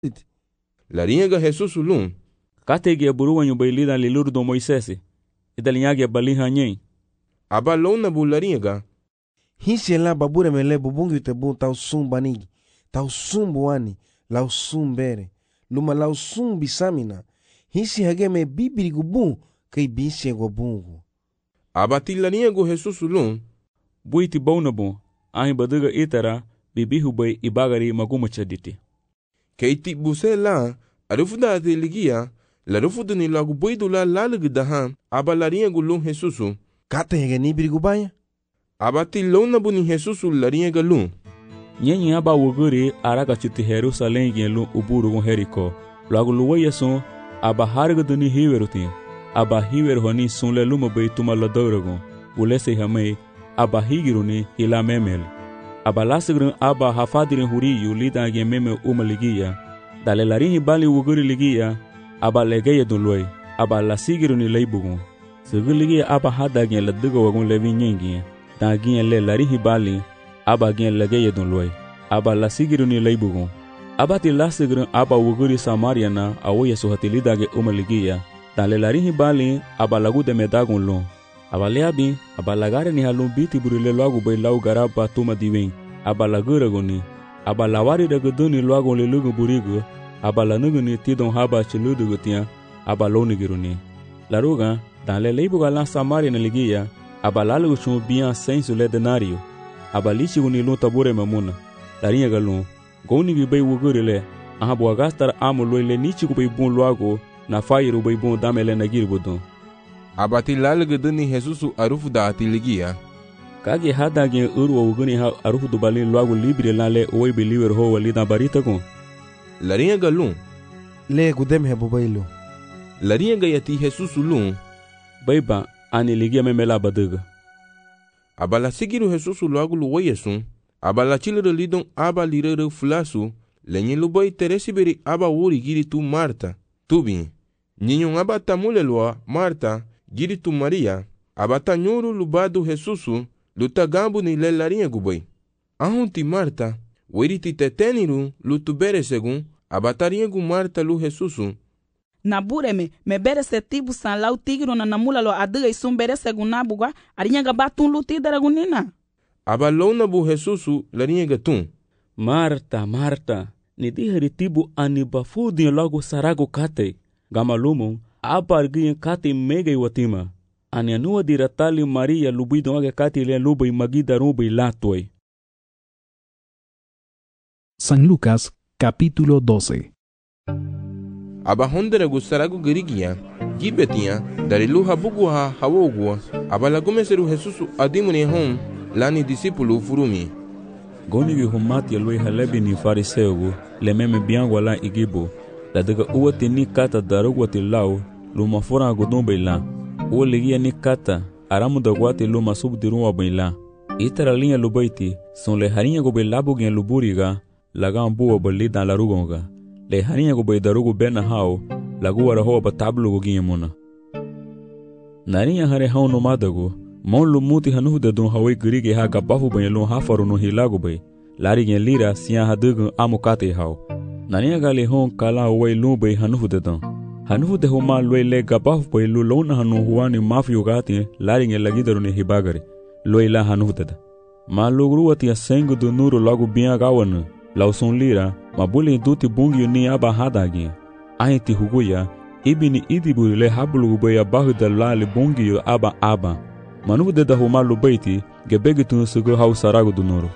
Larinha Jesus lum. Katege buruanho bailida lilur do Moisés. Idalinhage baliha nyen. Aba lona bu larinha. Hisi la babura mele bubungi utabu tau sumbanigi. Tau sumbuani. Lau sumbere. Luma lau sumbisamina. Hisi hageme bibiri gubun. Kai bisi gobungu. Aba ti larinha go Jesus lum. Buiti baunabu. Ahi baduga itara. Bibihu bay ibagari magumachaditi. Kei ti buse la. Arufuda ate ligia. La rufuda ni lagu boidu la lalagdahan. Aba larinha go lum Jesus. Kata hege ni birigubaya? Abati lona buni Jesus larinha galum. Nyenye aba wuguri araka chiti Jerusalém gen uburu gon Jericó. Logo luwa son aba harga duni hiwerutin. Aba hiwer honi sunle luma bay tuma ladoragon. Ulese hamei aba higiruni hila memel. Aba lasigrin aba hafadirin huriyu lida gen meme umaligia. Dale larinhi bali wuguri ligia. Aba legeye dunloy. Aba lasigiruni leibugon. Sigiligia aba hada gen ladigo wagon levi nyengi. Da gen le larinhi bali. Aba gen legeye dunloy. Aba lasigiruni leibugon. Aba ti lasigrin aba wuguri Samaria na awoye suhatilida ge umaligia. Dale larinhi bali aba lagu de medagon lon. Aba leabi aba lagare ni halun biti burile loagu bay lau garaba tuma diwen. Aba laguragoni. Aba lawari dagaduni loagon le lugu burigu. Aba lanuguni tidon haba chiludugutia. Aba lonigiruni. Laruga dale leibuga la Samaria na ligia. Aba lalugu chun bian sensu le denario. Aba lichi uni lun tabure mamuna. Larinha galun. Goni bi bay wugurile. Aha bua gastar amo loile nichi ku bay bun loago. Na fairu bay bun damele na girbudun. Abati lalagdani Jesus arufuda ate ligia. Kage hada gen urwa wuguni ha arufudu balin loago libre lale oi be liver ho walida barita kon. Larinha galum. Le gudem he bubailu. Larinha gayati Jesus lum. Baiba ani ligia memela baduga. Abala sigiru Jesus loago luwayesun. Abala chilere lidon aba lirere fulasu. Lenye lubai teresiberi aba wuri giri tu Marta. Tubi. Ninyon aba tamule loa Marta. Giri tu Maria. Abata nyuru lubadu Jesusu. Luta gambu ni le larinha gubai. Ahunti Marta. Weriti teteniru lutu bere segun. Abatarinha gu Marta lu Jesusu. Nabureme me bere se tibu san lau tigiro na namula lo adiga isum bere segun nabuga. Arinha gabatun luti daragunina. Abalona bu Jesusu larinha gatun. Marta, Marta. Ni diheri tibu ani bafudin logo sarago kate. Gamalumon. Abargin kati mega watima. Ani anua diratali Maria lubidon age kati le lubai magida rubai latoi. San Lucas, capítulo 12. Abahondera gusarago gerigia. Gibetia, dariluha buguha hawogua. Abalagumeseru Jesusu adimuni hon, lani disipulu furumi. Goni vi humati aloi halebi ni fariseugu, le meme biangwa la igibo. La daga uwati ni kata darugwati lau, luma fura gudun baila. Uwa ligia ni kata, aramu dagwati luma subdirunwa baila. Itara linha lubaiti, son le harinha go bailabu gen luburiga, laga ambuwa bali dan larugonga. Le harinha go baidarugu bena hao, lagu warahoa batablu go ginyamuna. Narinha hare hao nomadago, mon lumuti hanuhu dadun hawai girige ha gabafu banyalun hafaru no hilago bai. Lari gen lira siya hadugun amukate hao. Narinha gali hon kala hawai lumbai hanuhu dadun. Hanuhu de homa loi le gabafu bai lu lona hanu huani mafi ugati lari gen lagidaru ni hibagari. Loi la hanuhu dada. Ma logruati a sengu do nuru logo biya gawana. Lauson lira, ma buli duti bungi ni aba hadagi. Ahiti huguya, ibini idiburi le hablu ubaya bahu da lali bungi yo aba. Manuhu dada homa lubaiti, gebegi tunusugu hau saragu do nuru.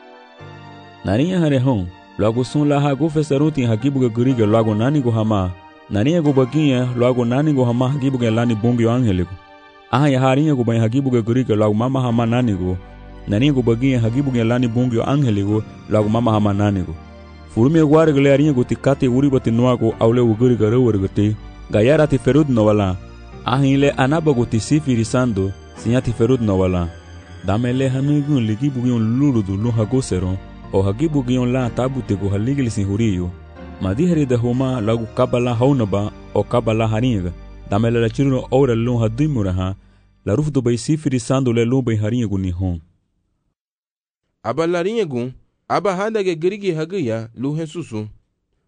Narinha hare hon, logo sun la hagu fesaruti hagibuga guriga logo nani go hama. Narinha go baginha logo nani go hama hagibuga lani bungi yo angeligo. Aha ya harinha go bani hagibuga guriga logo mama hama nani go. Narinha go baginha hagibuga lani bungi yo angeligo logo mama hama nani go. Furumi guare gale harinha go tikate uribati noago aule uguriga rewargate. Gayara ti ferud no wala. Ahile anaba go tisifiri sando, sinyati ferud no wala. Damele hanugun ligibuga yon luludu lu hago seron. O hagibuga yon la tabute go haligili sin huriyo. Madihari da homa lagu kabala haunaba o kabala harinha. Damele la chiruno ora lun hadimuraha. La rufdo bay sifiri sando le lun bay harinha gu nihon. Aba larinha gun, aba hada ge gerigi hagaya lu Jesusu.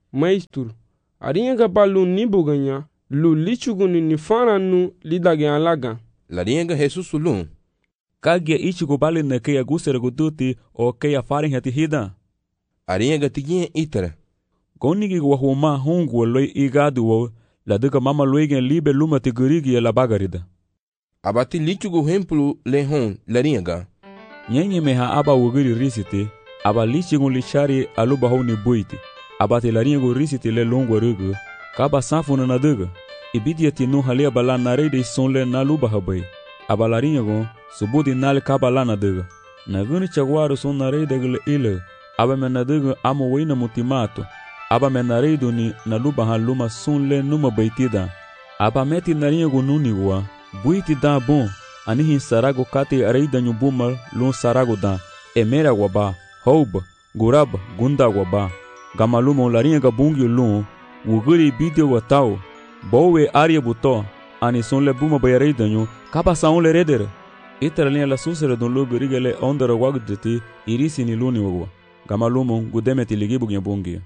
Maestro, aringa balu nibu ganha, lu lichuguni ni fana nu lidage alaga. Laringa Jesus lum. Kagia ichigo bali na kaya gusere duti o kaya faring hati hida. Aringa tiginha itara. Gonigi wahuma hungu loi igadu wo, la duka mama loigen libe luma tigurigi la bagarida. Abati lichugo hemplu lehon laringa. Nyenye meha aba wugiri risiti, aba lichigun lichari aluba honi buiti. Abati laringo risiti le longo rugu, kaba sanfuna na duga. Ibidia tinu halia bala na reide sonle na luba habai. Aba laringo, subudi nal kaba la na duga. Naguni chagwaru son na reide gule ile. Aba me na duga amo wina mutimato. Aba me na reidu ni na luba haluma sonle numa baitida. Aba meti naringo nunigwa, buiti da bon. Anihin sarago kati areida nyubumal lun sarago da. Emera waba, houba, gurab, gunda waba. Gamalumo laringa bungi lun, wuguri bidio watao. Bowe aria buto, ani son le buma bayareida nyu, kapa saun le redere. Iteralinha la susere don lugu rigele ondera wagdeti irisi ni luni wagwa. Gamalumo gudemeti ligibu bungi.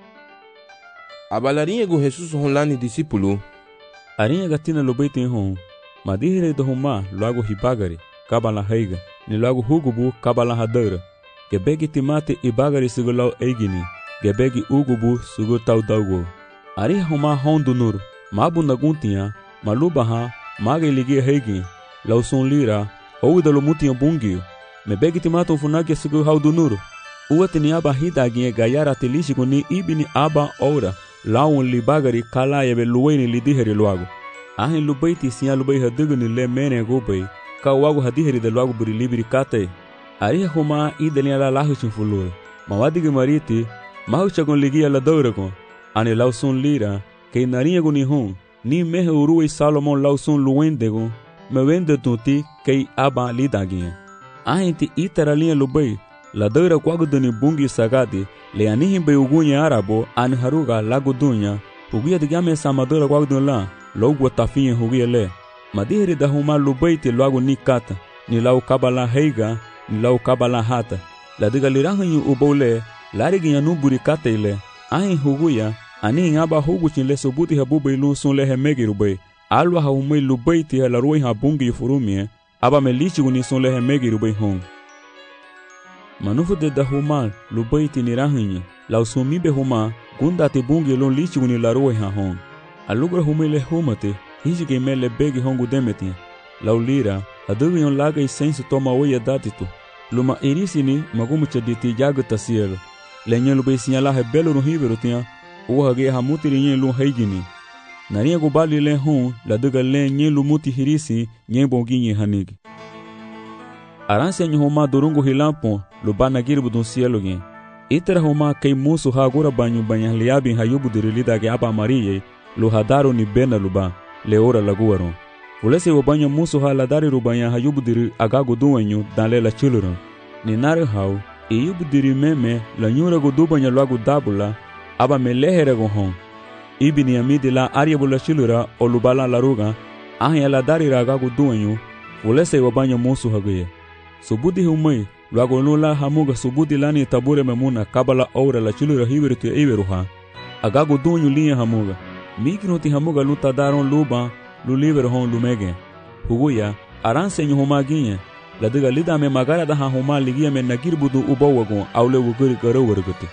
Abalarinha go Jesus honlani discípulo. Arinha gatina lobeiti hon. Madihire do huma logo hibagari, kabala heiga, ni logo hugubu kabala hadara. Gebegi timate ibagari sugulau eigini, gebegi ugubu sugutau daugo. Ariha huma hondu nur, mabu naguntia, malubaha, maga ligi heigi, lauson lira, ouda lomutia bungi. Mebegi timate funaki sugu haudu nur. Uatini aba hidaginha gayara telístico ni ibini aba ora, laun libagari kala ebe luweni lidiheri logo. Ahin lubaiti siya lubai haduguni le mene gobay, ka wago hadiheri de logo buri libiri kate. Ariha huma idenia la lahu chinfulur. Mawadigi mariti, mahu chagon ligia la dauragon. Ani lauson lira, kei narinha guni hon, ni mehe uruwe Salomon lauson luwendegon, me wende tunti kei aba lidaginha. Ahin ti itaralinha lubai, la daura quaguduni bungi sagadi, le anihin be ugunha arabo, ani haruga lagudunya, uguia de game samadora quagudun la. Logo tafinha hugia le. Madihiri da huma lubaiti logo ni kata. Ni lau kabala heiga, ni lau kabala hata. La diga lirahanyu ubole, lariginha nuburi kata ile. Ahin huguya, ani aba huguchin le sobuti habuba ilun sun le hemegi rubai. Alwa haumai lubaiti la ruai habungi yufurumie, aba melichi guni sun le hemegi rubai hong. Manufu de da huma lubaiti ni rahanyu, lau sumibe huma, gunda te bungi ilun lichi guni la ruai ha hong. Alugra humele humate, hiji que mele begi hongu demeti. Laulira, adugion laga e senso toma oia datitu. Luma irisini, magumucha diti jaga tasielo. Lenha lube sinhala rebelo no rivero tinha, o hage hamutiri nyen lu heigini. Narinha gubali len hon, la duga len nyen lu muti hirisi, nyen bonginye hanigi. Aransia nyen homa durungo hilampon, luba nagirbu dun cielo gen. Itera homa kei musu ha agora banho banha liabin hayubu dirilida ge aba mariye, lu hadaro ni bena luba, leora laguaron. Fulese o banho musu ha ladari rubanha hayubu diri agago duenho, dan lela chiluran. Ni nare hau, e yubu diri meme, la nyura go banha logo dabula, aba melehere go hon. Ibini amidi la ariabula chilura o lubala laruga, ahin ladari ragago duenho, fulese o banho musu hagye. Subudi humai, logo nula hamuga subudi lani tabure memuna kabala aura la chilura hiberu tu iberuha. Agago duenho linha hamuga. Mikro ti hamuga luta daron luba, lu livre hon lumege. Huguya, aranse nyu homaginha, la diga lida me magara da homa ligia me nagirbudu ubawagon, aule wuguri garawurguti.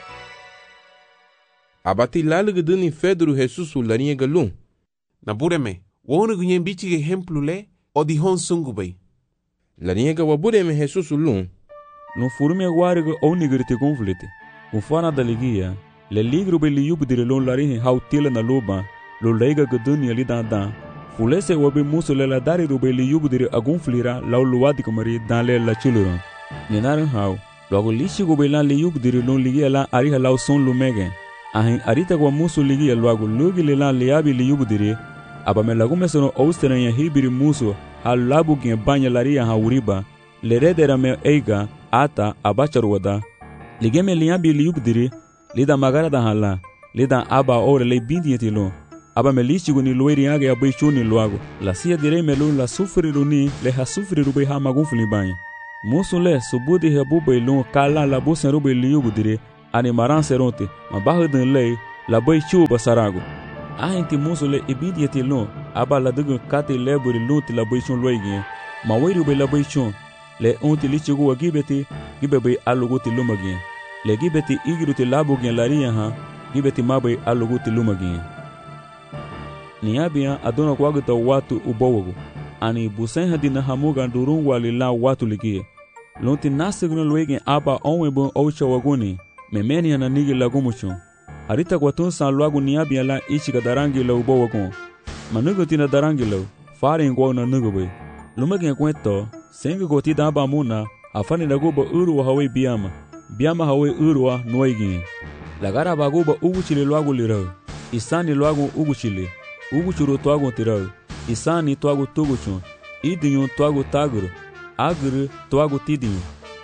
Abati laluga duni Pedro Jesus larinha galum. Nabureme, wonu gunyen bichi exemplo le, o di hon sungubay. Larinha ga wabureme Jesus lum. No furume guariga ou nigriti confliti. Ufana da ligia, le ligro be liubu dirilon larinha hautila na luba, lo leiga gaduni ali dan. Fulese wabe muso le la dari rube liubu diri agunflira lau luadi kamari dan le la chuluran. Ninaran hau, logo lishi gobe lan liubu dirilon ligia lan ariha lau son lumege. Ahin arita kwa muso ligia logo lugi le lan liabi liubu diri, aba me lagu mesono austeren ya hibiri muso ha labu gen banya laria ha uriba, le redera me eiga, ata abacharuada. Ligeme liabi liubu diri, lida magara da hala, lida aba ore le bindi yetilo. Aba me listigo ni loiri age abaichuni loago. La sia direi melun la sufriru ni le ha sufriru be ha magunfli banha. Musu le subudi habuba ilun kala la busen rube liubu dire ani maran seronte, ma bahudan lei la bai chu basarago. Ahinti musole ibidiati lo, aba la dugu kate leburi lunti la bai chun loigin, ma weiru be la bai chun, le unti lichigu wa gibeti, gibebe aluguti lumagin. Le gibeti igiruti labugin laria ha, gibeti mabe aluguti lumagin. Niabia adona kwagita watu ubowago, ani busen hadina hamuga durun wali la watu ligie. Lunti nasigno loigin aba onwebon oucha waguni, memeni na nigi lagumuchun. Harita kwatun san luagu niabia la ichika darangi la ubowagon. Manuguti na darangi la, fari ngwa na nugube. Lumagin kwento, sengi goti daba muna, afani naguba uruwa hawe biama. Biama hawe uruwa noigin. Lagara baguba uguchile luagu lirau. Isani luagu uguchile. Uguchuru tuagu tirau. Isani tuagu tuguchun. Idinyun tuagu taguru. Aguru tuagu tidinyun.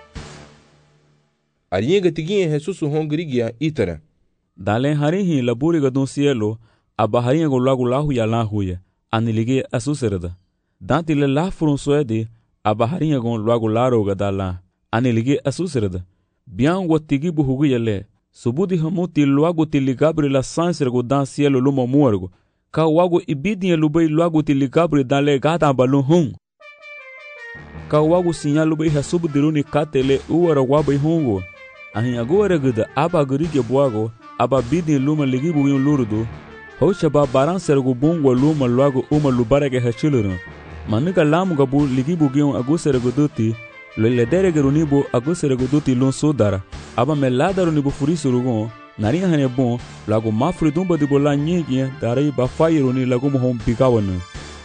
Arienga tiginha Jesus hongrigia itara. Dale harihi laburi gadun cielo, aba hariengo luagu lahu ya lahuya. Anilige asuserda. Dantile la furun suede, aba hariengo luagu laro gadala. Anilige asuserda. Biango tigibu huguyale. Subudi hamuti luagu tiligabri la sansrego dan cielo luma muergo. Ka wagu ibidinha lubei luagu tiligabri dale gata balun hung. Ka wagu sinha lubei hasubudiruni katele uara wabai hungo. Ahin agora gada aba gurige buago, aba bidin luma ligibu yun lurudu. Hocha ba baran sergo bungwa luma luagu uma lubarege hachilurun. Manuka lamu gabu ligibu gion agusere duti, lo ledere gerunibu agusere duti lun sudara. Aba melada runibu furisu rugon, narinha hane bon, lagu mafri dumba di bola nyegi, darai ba fayiruni lagu mohon pigawanu.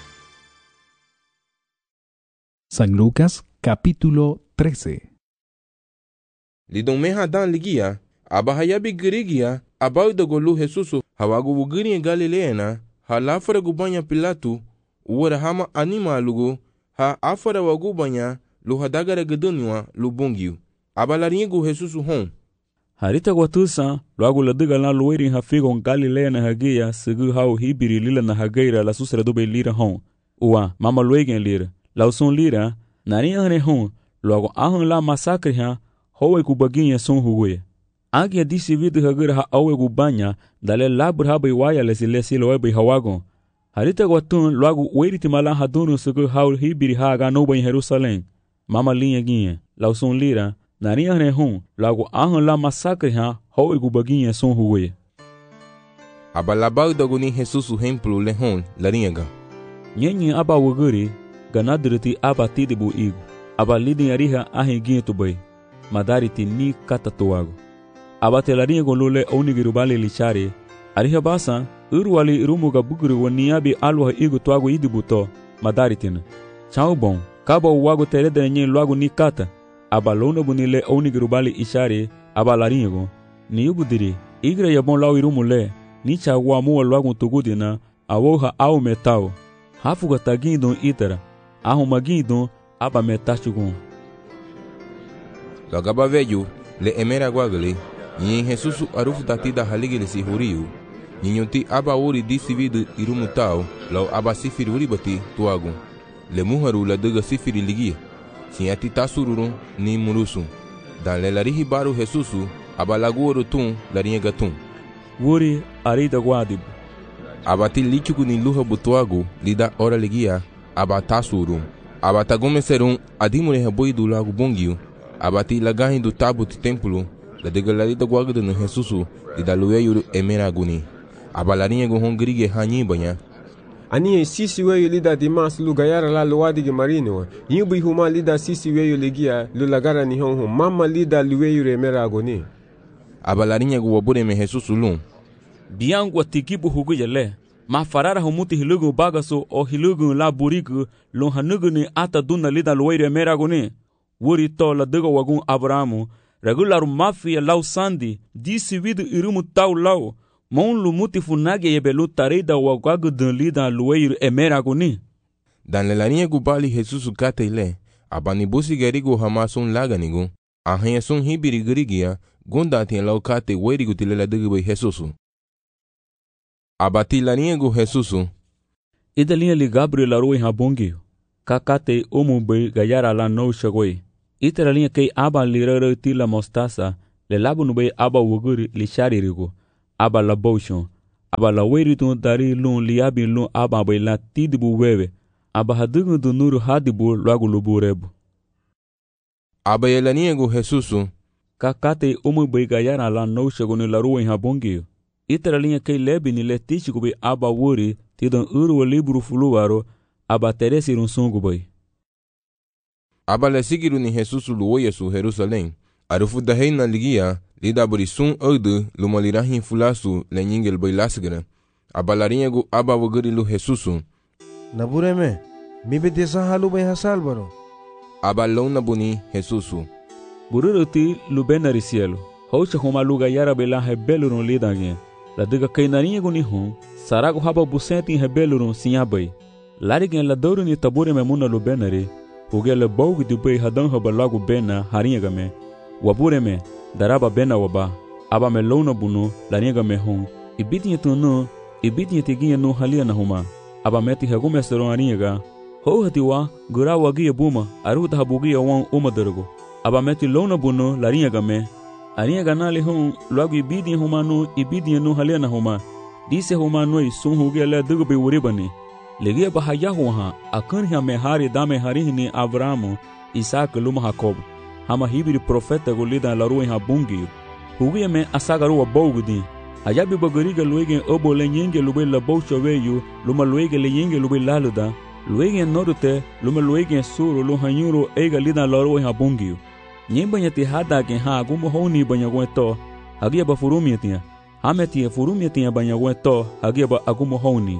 San Lucas, capítulo 13. Lidong meha dan ligia, aba hayabi girigia, abau da golu Jesusu, hawagu wugiri Galileana, ha lafara gubanya Pilatu, uwara hama anima lugu, ha afara wagubanya, lu hadagara gedunwa lu bungiu. Aba laringu Jesusu hon. Harita kwatusa, luagu ladiga la luweri hafigon Galileana hagia, sigu hau hibiri lila na hageira la susra dube lira hon. Uwa, mama luegen lira, lausun lira, narinha hane hon, luagu ahun la masakri ha, howe kubaginha son huwe. Agia disi vidu hagira ha awe kubanya, dale labur habai waya lesi loebai hawagon. Harita kwatun luagu weriti malan hadunu sigu hau hibiri haga noba in Jerusalem. Mama linha ginha, lausun lira, narinha hane hon, luagu ahun la masakri ha, howe kubaginha son huwe. Aba labau da guni Jesusu hemplu le hon, laringa. Nyenyi aba wuguri, ganadriti aba tidibu igu. Aba lidin ariha ahin ginha tubai. Madariti ni kata tuago. Abate laringo lule onigirubali lichari. Ariha basa, uruwali rumuga buguru wa niabi alwa igu tuago idibuto, madaritina. Chao bon, kaba uwago terede nye luago ni kata. Aba lona bunile onigirubali ishari, aba laringo. Ni ubudiri, igre yabon lau irumule, ni chagwa muwa luago tugudina, awoha au metao. Hafuga tagindon itara, ahu magindon, aba metachugun. Lagaba veju, le emera guagli, nyin Jesusu arufu tatida haligili si huriu, nyinyunti aba uri disi vidu irumutao, lau aba sifiri uribati tuagu, le muharu la duga sifiri ligia, sinyati tasururun ni murusun, dan le larihi baru Jesusu, aba laguoru tun lariega tun. Wuri arida guadibu. Aba ti lichuku ni luha butuagu, lida ora ligia, aba tasurun, aba tagume serun, adimure haboidu lagu bongiu, abati lagahin do tabu ti templo, la degalarita guagda no Jesusu, di dalueyu emera guni. Abalarinha go hongrige hanyi banya. Ani sisi weyo lida dimas lu gayara la luwadi ge marino. Yubi huma lida sisi weyo legia lu lagara ni honho. Mama lida luweyu remera guni. Abalarinha go wabure me Jesusu lum. Biango tikibu hugu yale. Ma farara humuti hilugu bagaso o hilugu la burigu lu hanugu ni ata duna lida luweyu remera guni. Wuri to la dego wagun Abrahamu, regularu mafia lau sandi, disi vidu irumu tau lau, mon lu muti funage yebelu tarida wagagu dun lida luweiru emera guni. Dan le larinha gubali Jesusu kate ile, abani busi gerigo hamasun laganigu, ahanya sun hibiri gerigia, gunda tien lau kate weirigu tilela dego bai Jesusu. Abati larinha gu Jesusu. Idalinha li Gabriel aroi habongio, kakate umu bai gayara la nou shagoi. Itera linha kei aba lirara tila mostasa, le labu nubei aba wuguri li sharirigo. aba la bauchon, aba la weiritun dari lun liabin lun aba baila tidibu wewe, aba hadugun du nuru hadibu luagu luburebu. Aba yelaniego Jesusu, Kakate umu baigayara la nouchaguni la rua em habongio. Itera linha kei lebi ni letichiku bai aba wuri tidon uru libru fuluaro aba teresi run sungu bai. aba le sigiru ni Jesusu luoye su Jerusalém, arufu da reina ligia, lida burisun ode lumalirahin fulasu le nyingel bai lasgara. Aba lariego aba wagari lu Jesusu. Nabureme, mi betesa halu bai hasal baro. Aba lona buni Jesusu. Bururuti lubenari cielo. Hocha homa luga yara bela hebelurun lidangen. La diga kainarinha guni hum, sarago haba busenti hebelurun sinhabai. Larigen la douro ni tabure memuna lubenari. Uge le baugu di bai hadan haba lagu bena harinha game. Wabureme, daraba bena waba. Aba me lona bunu, larinha game hum. Ibitinha tunu, ibitinha tiginha no halia na huma. Aba meti hegume seron harinha ga. Ho hatiwa, gura wagia buma, aruta habugia wan umadargo. Aba meti lona bunu, larinha game. Arinha ganali hum, logo ibidinha huma no, ibidinha no halia na huma. Disse huma noi, sun hugia le dugo bai uribani. Legia bahayahu ha, akanha mehari dame harihni Abrahamu, Isaac luma Jacob. Hama hibiri profeta golida la rua em habungi. Hugia me asagaru wa bogudi. Ayabi bagariga luegen obo lenyenge lube la boucha veyu, luma luege lenyenge lube laluda. Luegen norte, luma luegen suru lu hanyuro ega lida la rua em habungi. Nyembanya ti hada gen ha gumo honi banyagweto. Hagia ba furumiatia. Hametia furumiatia banyagweto, hagia ba agumo honi.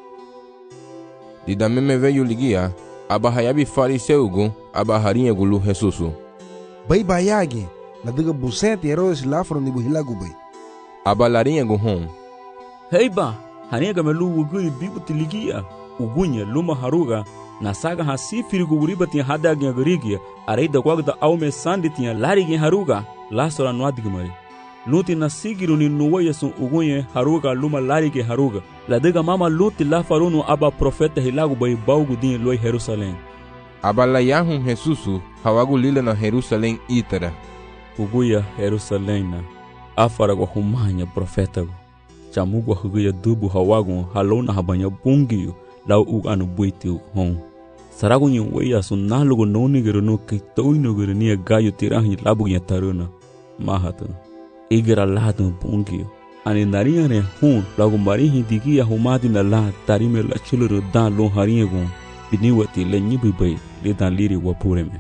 Dida meme veio ligia, aba hayabi fariseugu, aba harinha gulu Jesusu. Bai bayage, la diga busente Herodes lafro ni buhilagu bai. Aba larinha gu hom. Heiba, harinha gamelu wugui bibuti ligia. Ugunya luma haruga, na saga hasifiri guriba tinha hadaginha garigia, areida guagda aume sandi tinha larigin haruga, lasora nuadigmari. Luti na sigiru ni nuwaya sun ugunye haruga luma larige haruga. La diga mama luti la farunu aba profeta hilagu bai baugu din loi Jerusalém. Aba la yahum Jesusu, hawagu lila na Jerusalém itara. Uguya Jerusalém na, afara gua humanya profeta gu. Chamugu huguya dubu hawagu halona habanya bungiyu, lau uganu buiti hon. Saragu nyi weya sun nalugu nonigiru no kitoinugiru niya gayu tirahi labu nya taruna. Mahatu. Igera lado bungio. Ani narinha ne hun lagu marihi digia humadi na la tarime la chuluru dan lon harinha gun. Biniwati le nyibibai le dan liri wapureme.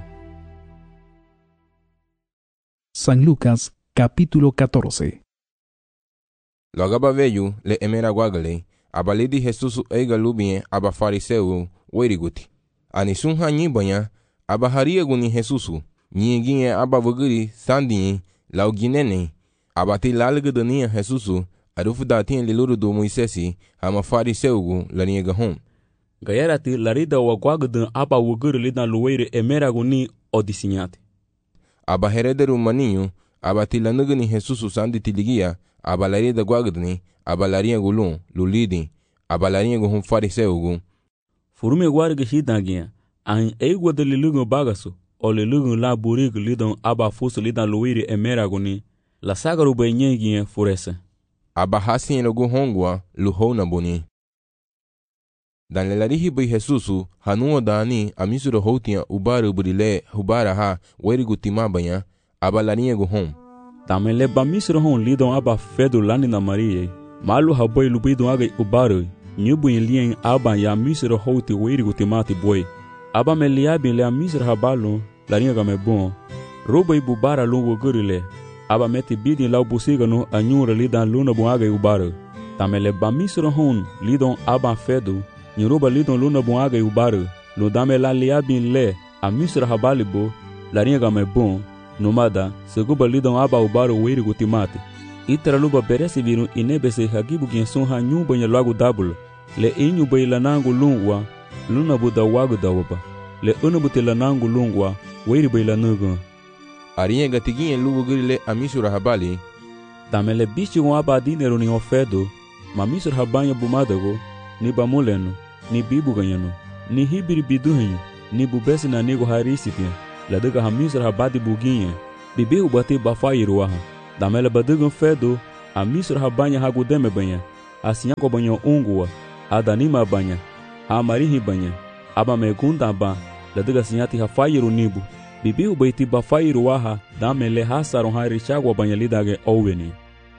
San Lucas, capítulo 14. Logo aba veio le emera guagale, aba lidi Jesusu eiga lubien aba fariseu weiriguti. Ani sun hanyi banya, aba haria guni Jesusu. Nyinginye aba vuguri sandinye, lau ginene. Abati lalga dania Jesusu, arufu datin liluru do Moisesi, hama fariseugu larinha gahom. Gayarati larida wa guagdan aba wuguru lidan luweire emera guni odisinyate. Aba herederu maninho, abati lanugani Jesusu sandi tiligia, aba larida guagdani, aba larinha gulun, lulidin, aba larinha gahom fariseugu. Furume guarga hidangia, an eigwa de lilugun bagasu, o lilugun la burigu lidan aba fusu lidan luweire emera guni. La sagaru bai nyenginha furese. Aba hasin logo hongwa luhona boni. Dan lelarihi bai Jesusu hanua dani amisuro hotia ubaru burile hubara ha werigu timabanya aba larinha gu hom. Tamele ba misuro hon lidon aba fedu lani na Maria. Malu habai lubidon agai ubaru. Nyubu lien aba ya misuro hoti werigu timati boy. Aba me liabin le misuro habalu larinha game bon. Roba ibubara lungo gurile. Aba meti bidin lau busiga no anyura lidan luna buaga ubaro. Tamele ba misro hon lidon aba fedu, nyoruba lidon luna buaga ubaro. Lo dame la liabin le, a misro habalibo, larinha game bon, nomada, seguba lidon aba ubaro weiri gutimate. Itra luba beresi viru inebese hagibu genson ha nyumba nya lagu dabul. Le inyu bai lanangu lungwa, luna buda wagu dawaba. Le unubuti lanangu lungwa, weiri bai lanugun. Arinha gatiguinha lugo grile amisura habali. Tamele bichi com aba dinero ni ofedo, ma misura habanha bumadago, ni bamuleno, ni bibu ganhano, ni hibiri biduhinho, ni bubesi na nego harisitia, la duga hamisura habadi buguinha, bibihu bati bafairuaha. Tamele baduga fedo, a Misra ha banha ha gudeme banha, a sinhako banha ungua, a danima banha, a marihi banha, aba megunda ba, la diga sinhati ha fairu nibu, bibihu baiti ba fairu waha, damele ha saron ha richagwa banha lidage oweni.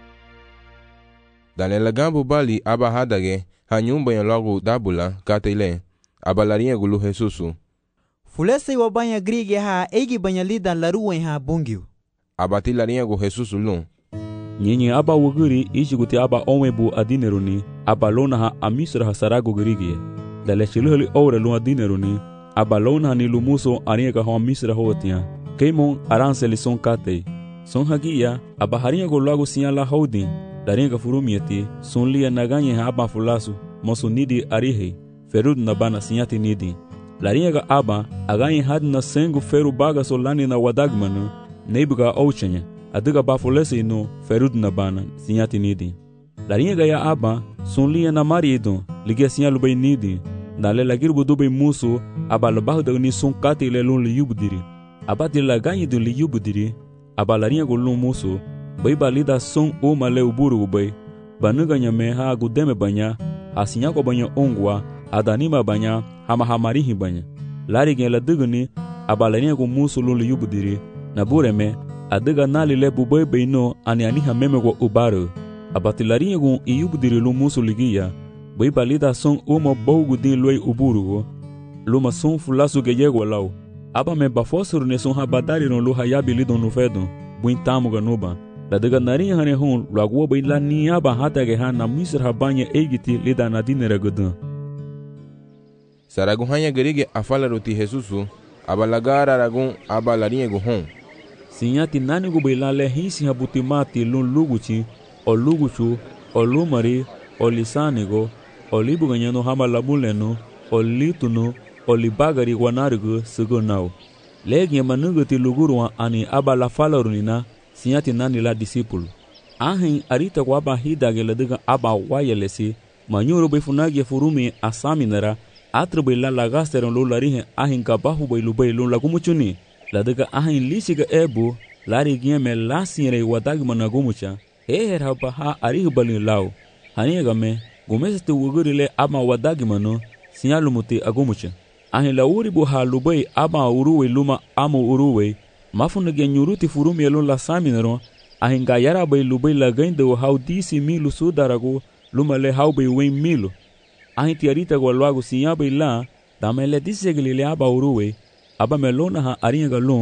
Dalela gambo bali aba hadage, ha nyumba ya logo dabula, katele, aba larinha gulu Jesusu. Fulese wa banha grige ha egi banha lida laruwe ha bungiu. Aba ti larinha gu Jesusu lun. Nyinyi aba wuguri ishiguti aba onwebu adineruni, aba lona ha amisra ha sarago grige. Dale shiluheli ore lu adineruni, aba lona ha nilumuso arinha ha amisra hotia. Keimon aranseli son kate. Son hagia, aba harinha go logo sinyala houdin. Darinha furumieti, son lia naganye ha aba fulasu, mosu nidi arihe, ferud nabana sinyati nidi. Larinha aba, aganye had na sengu feru baga solani na wadagmanu, nebuga ouchenya. Adiga bafulese ino ferud nabana sinyati nidi. Larinha ya aba, son lia na marido, ligia sinyalu bay nidi. Dale lagirbu dubay musu, aba labahda ni son kati lelun liyubdiri. Aba di laganye dun liyubdiri, aba larinha lun musu, bay balida son o male uburu bay, banuga nyame ha gudeme banya, asinyako banya ongwa, adanima banya, hamahamarihi banya. Lari gen la diguni, aba larinha go musu lun liyubdiri, na bureme, adiga nali le bubay bayno ani aniha meme go ubaru. Aba tilarinha go iyubdiri lun musu ligia, bay balida son o ma bogu din loy uburu, luma son fulasu ge yego lau. Aba me bafosuru ne son habadari no lu hayabi lidon no fedon, buin tamu ganuba. La diga narinha hane hon lagwo bay la ni aba hatage ha na Misra ha banya egiti lida na dinera gudun. Saragun hanya gerige afala roti Jesusu, aba lagara ragun aba larinha go hon. Sinyati nani go bay la le hisi ha butimati lun luguchi, o luguchu, o lumari, o lisanigo, o libu ganyano hama labuleno, o lituno, o libagari wanarigo sugunau. Legi manuguti lugurwa ani aba la fala runina, sinyati nani la discipulo. Ahin arita kwa aba hidage la diga aba wayelesi, manyuro bay funagi furumi asaminera, atra bay la lagasteron lo larihe ahin kabahu bay lubay lun lagumuchuni. La diga ahin lisiga ebu, lari gieme la sinyere wadagma nagumucha, heher haba ha arih balin lau. Hanigame, gumesete wugurile ama wadagmano, sinyalumuti agumucha. Ahin la uribu ha lubay ama uruwe luma amu uruwe, mafunage nyuruti furumi elon la saminero, ahin gayara bay lubay la gaindo hau disi milu sudarago, luma le hau bay wen milu. Ahin tiarita go luago sinya bay la, dame le disegli le aba uruwe, aba melona ha arinha galon